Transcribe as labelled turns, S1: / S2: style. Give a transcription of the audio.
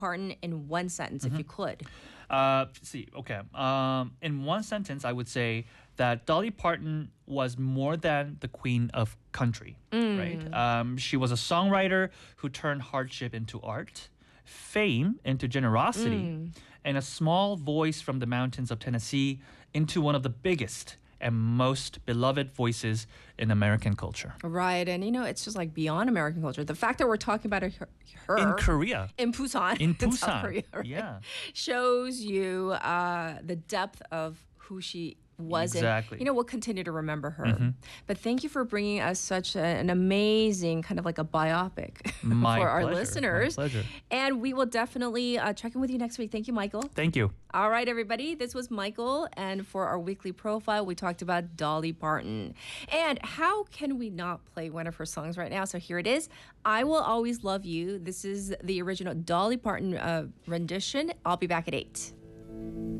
S1: Parton in one sentence, if you could.
S2: Okay. In one sentence, I would say that Dolly Parton was more than the queen of country, right? She was a songwriter who turned hardship into art, fame into generosity, and a small voice from the mountains of Tennessee into one of the biggest and most beloved voices in American culture.
S1: Right, and it's just like beyond American culture. The fact that we're talking about her
S2: In Korea.
S1: in Busan,
S2: In
S1: South
S2: Busan.
S1: Korea, right?
S2: Yeah.
S1: shows you the depth of who she was.
S2: Exactly.
S1: And we'll continue to remember her. But thank you for bringing us such an amazing kind of like a biopic
S2: My
S1: for our
S2: pleasure.
S1: listeners.
S2: My pleasure.
S1: And we will definitely check in with you next week. Thank you, Michael.
S2: Thank you.
S1: All right, everybody. This was Michael. And for our weekly profile, we talked about Dolly Parton. And how can we not play one of her songs right now? So here it is. I Will Always Love You. This is the original Dolly Parton rendition. I'll be back at 8.